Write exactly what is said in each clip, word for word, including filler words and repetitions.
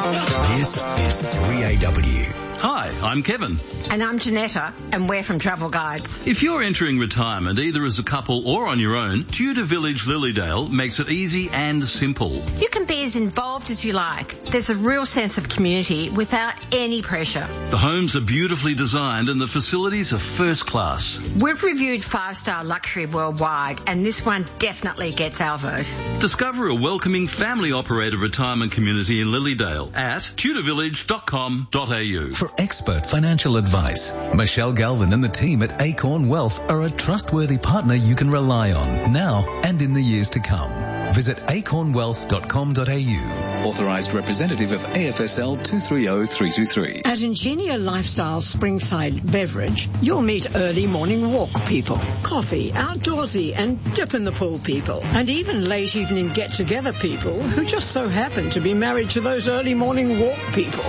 This is three A W. Hi, I'm Kevin. And I'm Janetta, and we're from Travel Guides. If you're entering retirement either as a couple or on your own, Tudor Village Lilydale makes it easy and simple. You can be as involved as you like. There's a real sense of community without any pressure. The homes are beautifully designed and the facilities are first class. We've reviewed five-star luxury worldwide, and this one definitely gets our vote. Discover a welcoming family-operated retirement community in Lilydale at tudor village dot com dot a u. For expert financial advice, Michelle Galvin and the team at Acorn Wealth are a trustworthy partner you can rely on now and in the years to come. Visit acorn wealth dot com dot a u. Authorised representative of A F S L two three zero three two three. At Ingenia Lifestyle Springside Beverage, you'll meet early morning walk people, coffee, outdoorsy and dip in the pool people, and even late evening get-together people who just so happen to be married to those early morning walk people.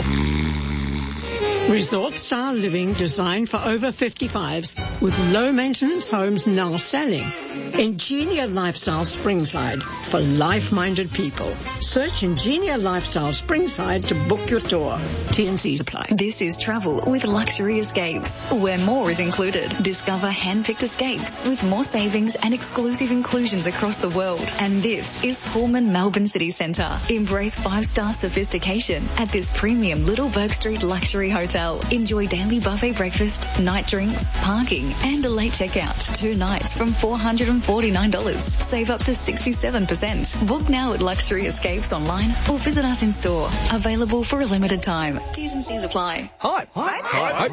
Resort-style living designed for over fifty-fives with low-maintenance homes now selling. Ingenia Lifestyle Springside for life-minded people. Search Ingenia Lifestyle Springside to book your tour. T and C's apply. This is travel with Luxury Escapes, where more is included. Discover hand-picked escapes with more savings and exclusive inclusions across the world. And this is Pullman Melbourne City Centre. Embrace five-star sophistication at this premium Little Bourke Street luxury hotel. Enjoy daily buffet breakfast, night drinks, parking and a late checkout. Two nights from four hundred forty-nine dollars. Save up to sixty-seven percent. Book now at Luxury Escapes online or visit us in store. Available for a limited time. T's and C's apply. Hype. Hype. Hype.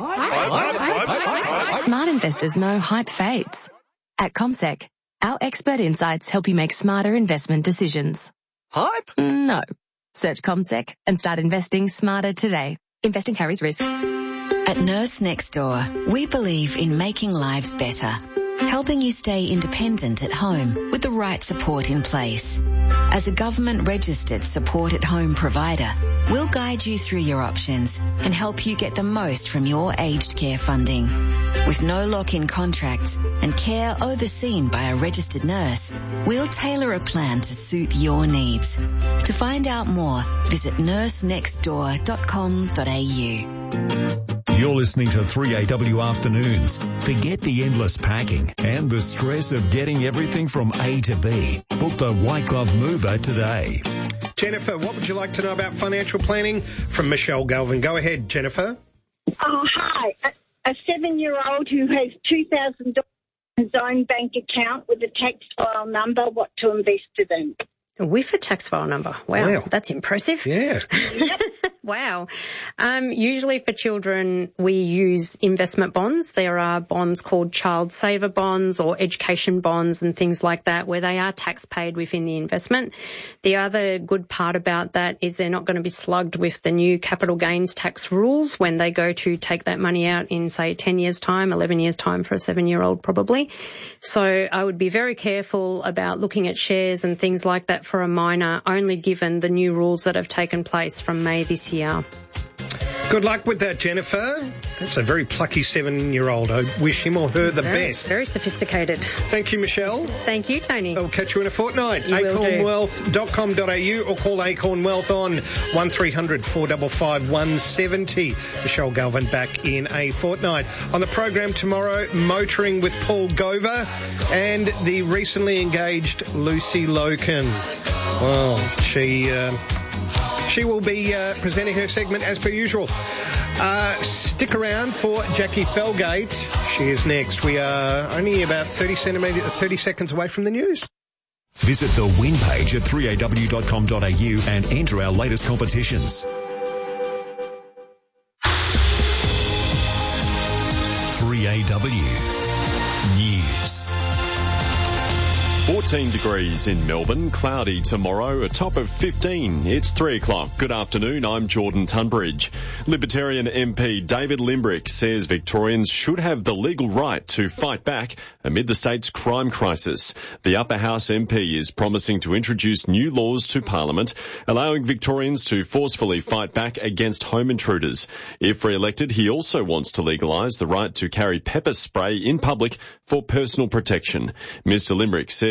Hype. Smart investors know hype fades. At CommSec, our expert insights help you make smarter investment decisions. Hype? No. Search CommSec and start investing smarter today. Investing carries risk. At Nurse Next Door, we believe in making lives better, helping you stay independent at home with the right support in place. As a government-registered support-at-home provider, we'll guide you through your options and help you get the most from your aged care funding. With no lock-in contracts and care overseen by a registered nurse, we'll tailor a plan to suit your needs. To find out more, visit nurse next door dot com dot a u. You're listening to three A W Afternoons. Forget the endless packing and the stress of getting everything from A to B. Book the White Glove Mover today. Jennifer, what would you like to know about financial planning from Michelle Galvin? Go ahead, Jennifer. Oh, hi. A, a seven-year-old who has two thousand dollars in his own bank account with a tax file number, what to invest it in? With a tax file number. Wow, wow. That's impressive. Yeah. Wow. Um, usually for children, we use investment bonds. There are bonds called child saver bonds or education bonds and things like that where they are tax paid within the investment. The other good part about that is they're not going to be slugged with the new capital gains tax rules when they go to take that money out in, say, ten years' time, eleven years' time for a seven-year-old probably. So I would be very careful about looking at shares and things like that for a minor, only given the new rules that have taken place from May this year. Good luck with that, Jennifer. That's a very plucky seven-year-old. I wish him or her the very, best. Very sophisticated. Thank you, Michelle. Thank you, Tony. I'll catch you in a fortnight. You acorn wealth dot com dot a u or call Acorn Wealth on one three hundred four five five one seven zero. Michelle Galvin back in a fortnight. On the program tomorrow, motoring with Paul Gover and the recently engaged Lucy Loken. Well, she... Uh, She will be uh, presenting her segment as per usual. Uh, stick around for Jackie Felgate. She is next. We are only about thirty centimetres, thirty seconds away from the news. Visit the win page at three a w dot com dot a u and enter our latest competitions. three A W News. fourteen degrees in Melbourne, cloudy tomorrow, a top of fifteen. It's three o'clock. Good afternoon, I'm Jordan Tunbridge. Libertarian M P David Limbrick says Victorians should have the legal right to fight back amid the state's crime crisis. The Upper House M P is promising to introduce new laws to Parliament, allowing Victorians to forcefully fight back against home intruders. If re-elected, he also wants to legalise the right to carry pepper spray in public for personal protection. Mr Limbrick says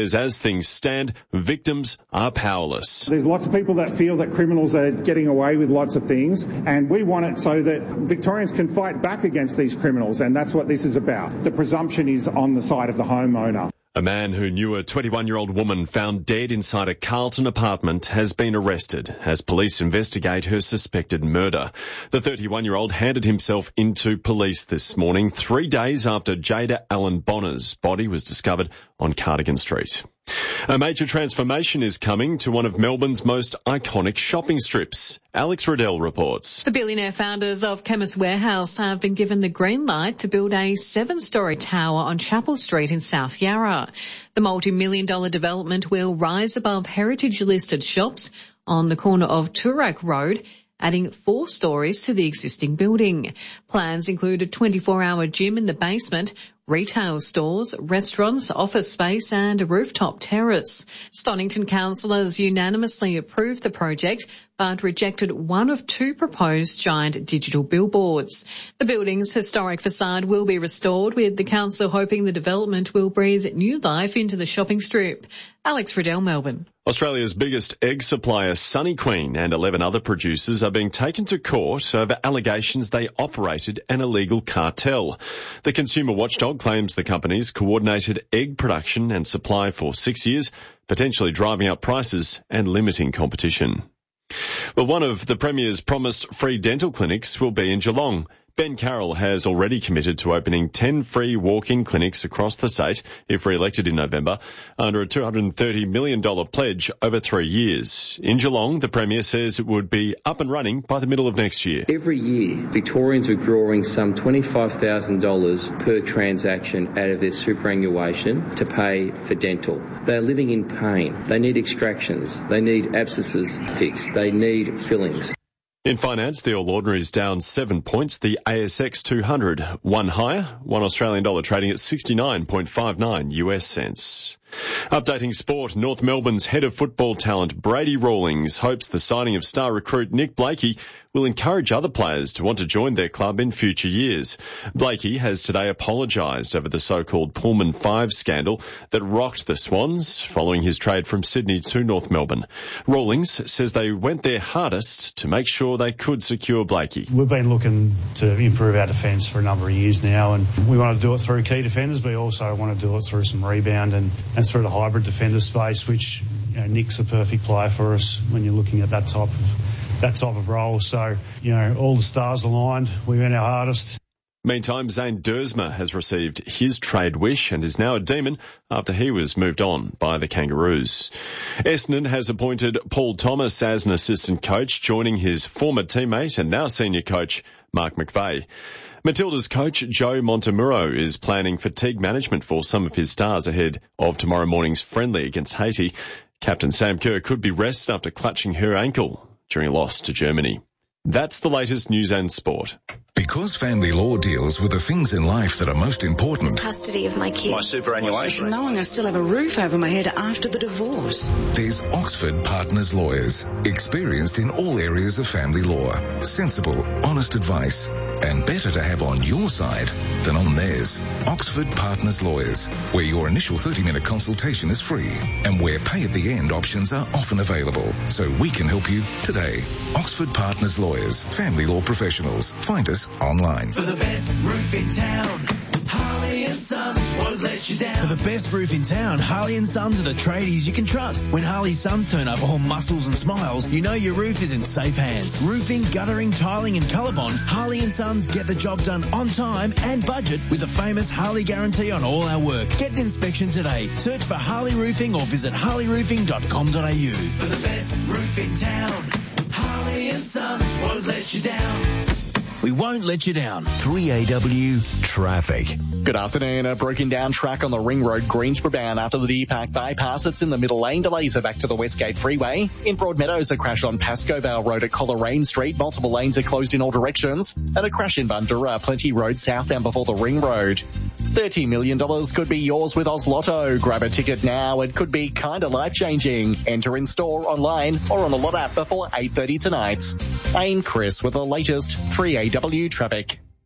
says as things stand, victims are powerless. There's lots of people that feel that criminals are getting away with lots of things, and we want it so that Victorians can fight back against these criminals, and that's what this is about. The presumption is on the side of the homeowner. A man who knew a twenty-one-year-old woman found dead inside a Carlton apartment has been arrested as police investigate her suspected murder. The thirty-one-year-old handed himself into police this morning, three days after Jada Allen Bonner's body was discovered on Cardigan Street. A major transformation is coming to one of Melbourne's most iconic shopping strips. Alex Riddell reports. The billionaire founders of Chemist Warehouse have been given the green light to build a seven-storey tower on Chapel Street in South Yarra. The multi-million dollar development will rise above heritage-listed shops on the corner of Toorak Road, adding four stories to the existing building. Plans include a twenty-four hour gym in the basement, retail stores, restaurants, office space and a rooftop terrace. Stonington councillors unanimously approved the project but rejected one of two proposed giant digital billboards. The building's historic facade will be restored, with the council hoping the development will breathe new life into the shopping strip. Alex Riddell, Melbourne. Australia's biggest egg supplier, Sunny Queen, and eleven other producers are being taken to court over allegations they operated an illegal cartel. The consumer watchdog claims the companies coordinated egg production and supply for six years, potentially driving up prices and limiting competition. Well, one of the Premier's promised free dental clinics will be in Geelong. Ben Carroll has already committed to opening ten free walk-in clinics across the state if re-elected in November under a two hundred thirty million dollars pledge over three years. In Geelong, the Premier says it would be up and running by the middle of next year. Every year, Victorians are drawing some twenty-five thousand dollars per transaction out of their superannuation to pay for dental. They are living in pain. They need extractions. They need abscesses fixed. They need fillings. In finance, the All Ordinary is down seven points. The A S X two hundred, one higher, one Australian dollar trading at sixty-nine point five nine U S cents. Updating sport, North Melbourne's head of football talent Brady Rawlings hopes the signing of star recruit Nick Blakey will encourage other players to want to join their club in future years. Blakey has today apologised over the so-called Pullman five scandal that rocked the Swans following his trade from Sydney to North Melbourne. Rawlings says they went their hardest to make sure they could secure Blakey. We've been looking to improve our defence for a number of years now, and we want to do it through key defenders, but we also want to do it through some rebound and, and through the hybrid defender space, which, you know, Nick's a perfect player for us when you're looking at that type of that type of role. So, you know, all the stars aligned. We went our hardest. Meantime, Zane Dersma has received his trade wish and is now a Demon after he was moved on by the Kangaroos. Essendon has appointed Paul Thomas as an assistant coach, joining his former teammate and now senior coach, Mark McVeigh. Matilda's coach, Joe Montemurro, is planning fatigue management for some of his stars ahead of tomorrow morning's friendly against Haiti. Captain Sam Kerr could be rested after clutching her ankle during a loss to Germany. That's the latest news and sport. Because family law deals with the things in life that are most important. Custody of my kids. My superannuation. Knowing I still have a roof over my head after the divorce. There's Oxford Partners Lawyers, experienced in all areas of family law. Sensible, honest advice, and better to have on your side than on theirs. Oxford Partners Lawyers, where your initial thirty minute consultation is free and where pay at the end options are often available. So we can help you today. Oxford Partners Lawyers, family law professionals. Find us online. For the best roof in town, Harley and Sons won't let you down. For the best roof in town, Harley and Sons are the tradies you can trust. When Harley Sons turn up all muscles and smiles, you know your roof is in safe hands. Roofing, guttering, tiling and ColourBond, Harley and Sons get the job done on time and budget with the famous Harley guarantee on all our work. Get an inspection today. Search for Harley Roofing or visit harley roofing dot com dot a u. For the best roof in town, Harley and Sons won't let you down. We won't let you down. three A W Traffic. Good afternoon. A broken down track on the Ring Road, Greensboro bound after the Deepak bypass. It's in the middle lane. Delays are back to the Westgate Freeway. In Broadmeadows, a crash on Pascoe Vale Road at Coleraine Street. Multiple lanes are closed in all directions. And a crash in Bundoora, Plenty Road southbound before the Ring Road. thirty million dollars could be yours with Oz Lotto. Grab a ticket now. It could be kinda life-changing. Enter in store, online, or on the Lot app before eight thirty tonight. I'm Chris with the latest three A W traffic.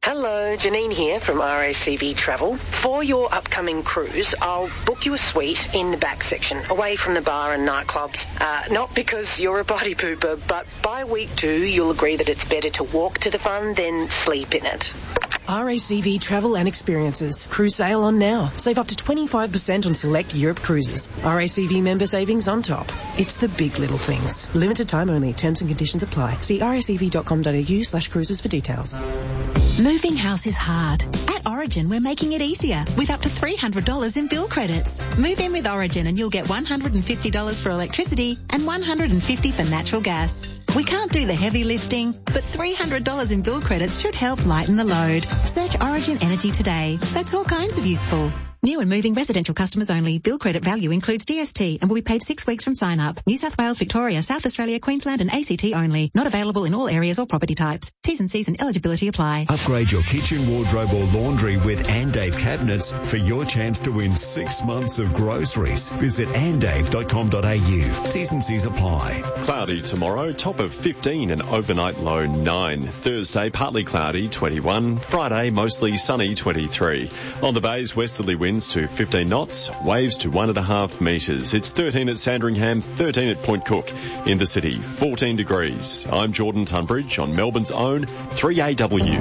Hello, Janine here from R A C V Travel. For your upcoming cruise, I'll book you a suite in the back section, away from the bar and nightclubs. Uh, not because you're a party pooper, but by week two, you'll agree that it's better to walk to the fun than sleep in it. R A C V Travel and Experiences. Cruise sale on now. Save up to twenty-five percent on select Europe cruises. R A C V member savings on top. It's the big little things. Limited time only. Terms and conditions apply. See r a c v dot com dot a u slash cruises for details. Moving house is hard. At Origin, we're making it easier with up to three hundred dollars in bill credits. Move in with Origin and you'll get one hundred fifty dollars for electricity and one hundred fifty dollars for natural gas. We can't do the heavy lifting, but three hundred dollars in bill credits should help lighten the load. Search Origin Energy today. That's all kinds of useful. New and moving residential customers only. Bill credit value includes D S T and will be paid six weeks from sign up. New South Wales, Victoria, South Australia, Queensland and A C T only. Not available in all areas or property types. T's and C's and eligibility apply. Upgrade your kitchen, wardrobe or laundry with Andave Cabinets for your chance to win six months of groceries. Visit andave dot com dot a u. T's and C's apply. Cloudy tomorrow, top of fifteen and overnight low nine. Thursday, partly cloudy, twenty-one. Friday, mostly sunny, twenty-three. On the bays, westerly winds to fifteen knots, waves to one and a half metres. It's thirteen at Sandringham, thirteen at Point Cook. In the city, fourteen degrees. I'm Jordan Tunbridge on Melbourne's own three A W.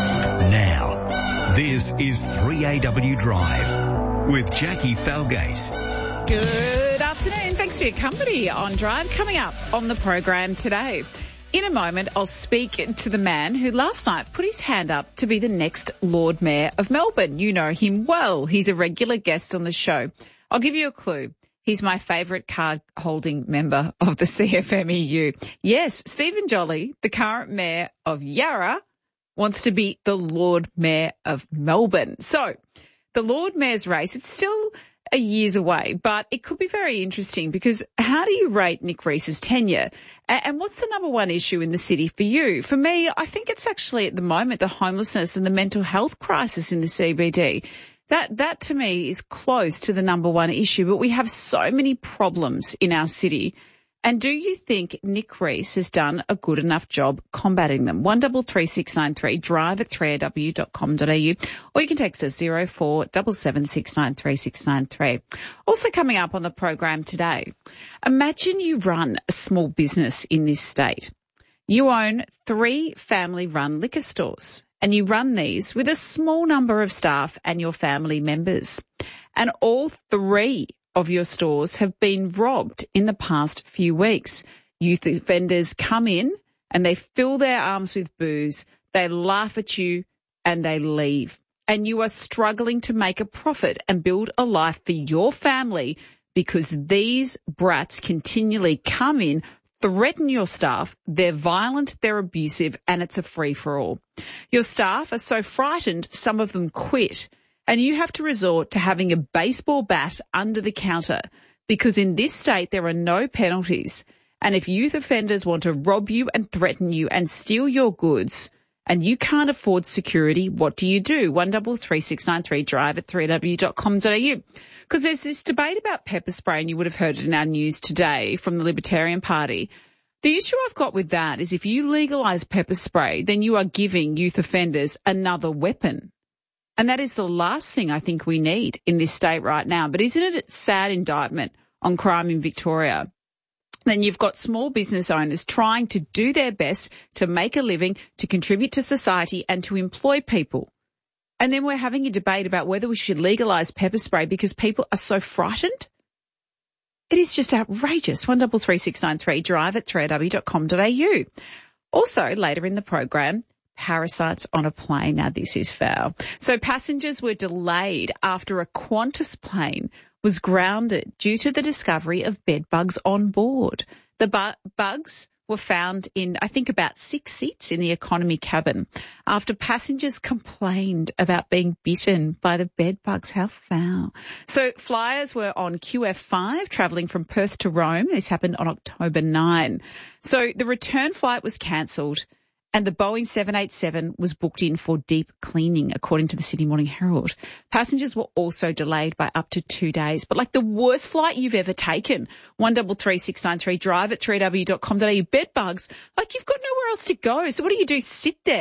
Now, this is three A W Drive with Jackie Falgate. Good afternoon. Thanks for your company on Drive. Coming up on the program today. In a moment, I'll speak to the man who last night put his hand up to be the next Lord Mayor of Melbourne. You know him well. He's a regular guest on the show. I'll give you a clue. He's my favourite card-holding member of the C F M E U. Yes, Stephen Jolly, the current Mayor of Yarra, wants to be the Lord Mayor of Melbourne. So, the Lord Mayor's race, it's still a years away, but it could be very interesting because how do you rate Nick Reese's tenure? And what's the number one issue in the city for you? For me, I think it's actually at the moment the homelessness and the mental health crisis in the C B D. That, that to me is close to the number one issue, but we have so many problems in our city. And do you think Nick Reese has done a good enough job combating them? one double three six nine three, drive at three a w dot com dot a u, or you can text us zero four seven seven six nine three six nine three. Also coming up on the program today, imagine you run a small business in this state. You own three family-run liquor stores, and you run these with a small number of staff and your family members. And all three of your stores have been robbed in the past few weeks. Youth offenders come in and they fill their arms with booze, they laugh at you and they leave. And you are struggling to make a profit and build a life for your family because these brats continually come in, threaten your staff, they're violent, they're abusive, and it's a free-for-all. Your staff are so frightened, some of them quit. And you have to resort to having a baseball bat under the counter because in this state there are no penalties. And if youth offenders want to rob you and threaten you and steal your goods and you can't afford security, what do you do? one double three six nine three, drive at three a w dot com dot a u. Because there's this debate about pepper spray, and you would have heard it in our news today from the Libertarian Party. The issue I've got with that is if you legalise pepper spray, then you are giving youth offenders another weapon. And that is the last thing I think we need in this state right now. But isn't it a sad indictment on crime in Victoria? Then you've got small business owners trying to do their best to make a living, to contribute to society and to employ people. And then we're having a debate about whether we should legalise pepper spray because people are so frightened. It is just outrageous. one double three six nine three, drive at three a w dot com dot a u. Also, later in the program, parasites on a plane. Now, this is foul. So passengers were delayed after a Qantas plane was grounded due to the discovery of bed bugs on board. The bu- bugs were found in, I think, about six seats in the economy cabin after passengers complained about being bitten by the bed bugs. How foul. So flyers were on Q F five travelling from Perth to Rome. This happened on October ninth. So the return flight was cancelled and the Boeing seven eighty-seven was booked in for deep cleaning, according to the Sydney Morning Herald. Passengers were also delayed by up to two days. But like the worst flight you've ever taken, one double three six nine three, drive at three a w dot com dot a u. Bed bugs, like you've got nowhere else to go. So what do you do? Sit there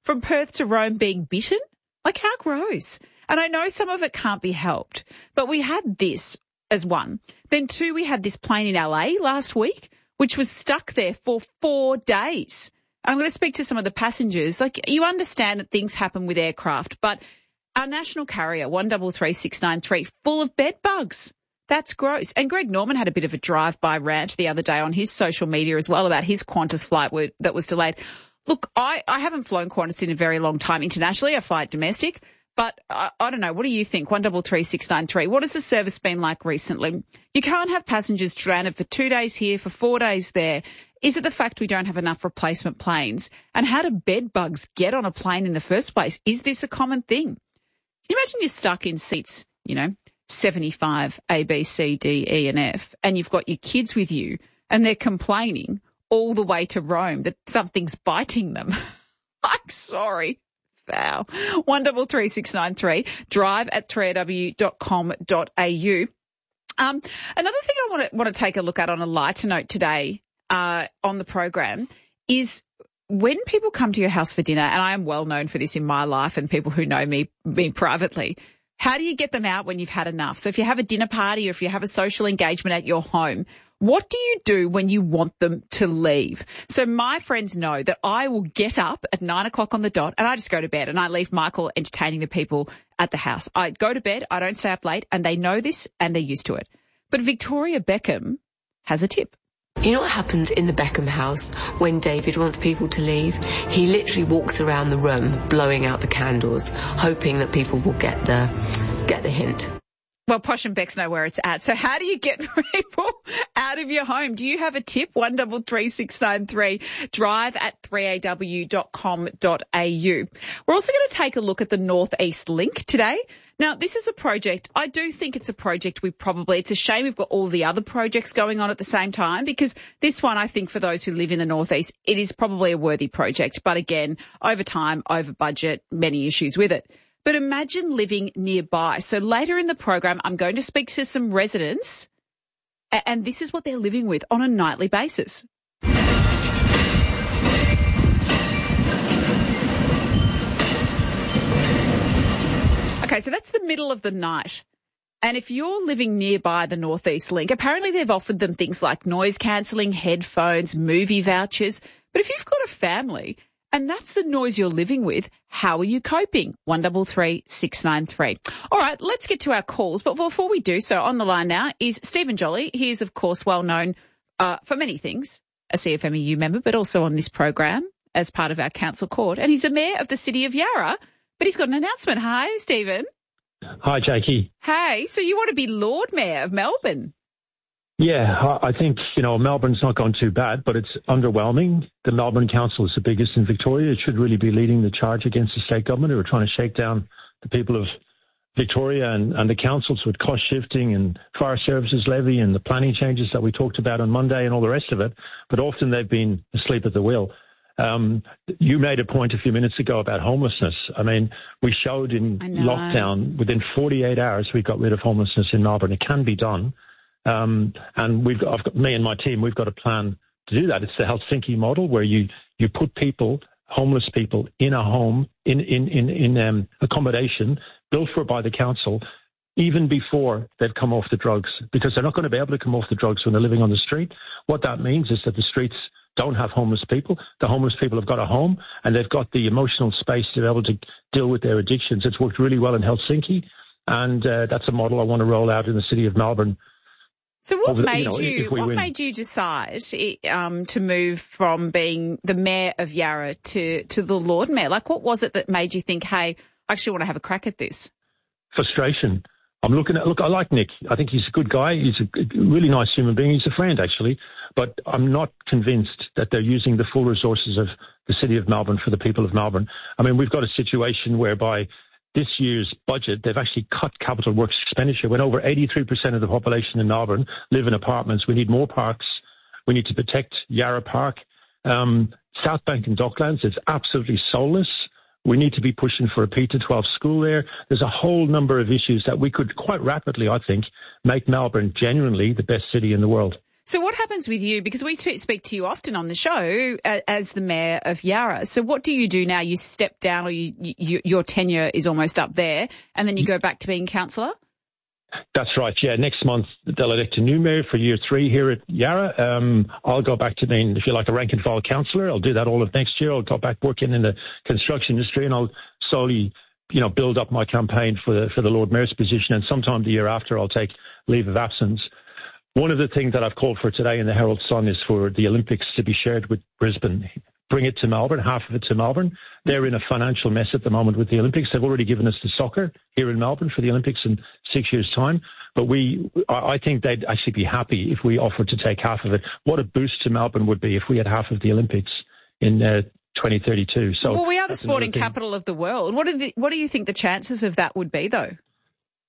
from Perth to Rome being bitten? Like, how gross. And I know some of it can't be helped, but we had this as one. Then two, we had this plane in L A last week, which was stuck there for four days. I'm going to speak to some of the passengers. Like, you understand that things happen with aircraft, but our national carrier, one three three six nine three, full of bed bugs. That's gross. And Greg Norman had a bit of a drive-by rant the other day on his social media as well about his Qantas flight that was delayed. Look, I, I haven't flown Qantas in a very long time internationally. I fly domestic. But I, I don't know. What do you think? one three three six nine three. What has the service been like recently? You can't have passengers stranded for two days here, for four days there. Is it the fact we don't have enough replacement planes? And how do bed bugs get on a plane in the first place? Is this a common thing? Can you imagine you're stuck in seats, you know, seventy-five, A, B, C, D, E and F, and you've got your kids with you and they're complaining all the way to Rome that something's biting them? I'm sorry. Foul. one three three six nine three, drive at three a w dot com dot a u. Um, another thing I want to want to take a look at on a lighter note today uh, on the program is when people come to your house for dinner, and I am well known for this in my life and people who know me, me privately, how do you get them out when you've had enough? So if you have a dinner party or if you have a social engagement at your home, what do you do when you want them to leave? So my friends know that I will get up at nine o'clock on the dot and I just go to bed and I leave Michael entertaining the people at the house. I go to bed, I don't stay up late, and they know this and they're used to it. But Victoria Beckham has a tip. You know what happens in the Beckham house when David wants people to leave? He literally walks around the room blowing out the candles, hoping that people will get the, get the hint. Well, Posh and Becks know where it's at. So how do you get people out of your home? Do you have a tip? one three three six nine three, drive at three a w dot com dot a u. We're also going to take a look at the North East Link today. Now, this is a project, I do think it's a project we probably, it's a shame we've got all the other projects going on at the same time, because this one, I think for those who live in the North East, it is probably a worthy project. But again, over time, over budget, many issues with it. But imagine living nearby. So later in the program, I'm going to speak to some residents, and this is what they're living with on a nightly basis. Okay, so that's the middle of the night. And if you're living nearby the North East Link, apparently they've offered them things like noise cancelling, headphones, movie vouchers. But if you've got a family and that's the noise you're living with, how are you coping? one three three six nine three. All right, let's get to our calls. But before we do so, on the line now is Stephen Jolly. He is, of course, well known uh, for many things, a C F M E U member, but also on this program as part of our council court. And he's the mayor of the city of Yarra, but he's got an announcement. Hi, Stephen. Hi, Jakey. Hey, so you want to be Lord Mayor of Melbourne? Yeah, I think, you know, Melbourne's not gone too bad, but it's underwhelming. The Melbourne Council is the biggest in Victoria. It should really be leading the charge against the state government who are trying to shake down the people of Victoria and, and the councils with cost shifting and fire services levy and the planning changes that we talked about on Monday and all the rest of it. But often they've been asleep at the wheel. Um, you made a point a few minutes ago about homelessness. I mean, we showed in lockdown within forty-eight hours we got rid of homelessness in Melbourne. It can be done. Um, and we've got, I've got, me and my team, we've got a plan to do that. It's the Helsinki model where you, you put people, homeless people, in a home, in, in, in, in um, accommodation built for by the council, even before they've come off the drugs, because they're not going to be able to come off the drugs when they're living on the street. What that means is that the streets don't have homeless people. The homeless people have got a home and they've got the emotional space to be able to deal with their addictions. It's worked really well in Helsinki, and uh, that's a model I want to roll out in the city of Melbourne. So what the, made you, know, you what win. made you decide um, to move from being the mayor of Yarra to, to the Lord Mayor? Like, what was it that made you think, hey, I actually want to have a crack at this? Frustration. I'm looking at, look, I like Nick. I think he's a good guy. He's a really nice human being. He's a friend, actually. But I'm not convinced that they're using the full resources of the city of Melbourne for the people of Melbourne. I mean, we've got a situation whereby this year's budget, they've actually cut capital works expenditure when over eighty-three percent of the population in Melbourne live in apartments. We need more parks. We need to protect Yarra Park. Um, South Bank and Docklands is absolutely soulless. We need to be pushing for a P to twelve school there. There's a whole number of issues that we could quite rapidly, I think, make Melbourne genuinely the best city in the world. So what happens with you? Because we speak to you often on the show as the Mayor of Yarra. So what do you do now? You step down, or you, you, your tenure is almost up there, and then you go back to being councillor? That's right, yeah. Next month, they'll elect a new mayor for year three here at Yarra. Um, I'll go back to being, if you like, a rank and file councillor. I'll do that all of next year. I'll go back working in the construction industry, and I'll slowly, you know, build up my campaign for the, for the Lord Mayor's position. And sometime the year after, I'll take leave of absence. One of the things that I've called for today in the Herald Sun is for the Olympics to be shared with Brisbane. Bring it to Melbourne, half of it to Melbourne. They're in a financial mess at the moment with the Olympics. They've already given us the soccer here in Melbourne for the Olympics in six years' time. But we, I think they'd actually be happy if we offered to take half of it. What a boost to Melbourne would be if we had half of the Olympics in uh, twenty thirty-two. So well, we are the sporting capital of the world. What do the, what do you think the chances of that would be, though?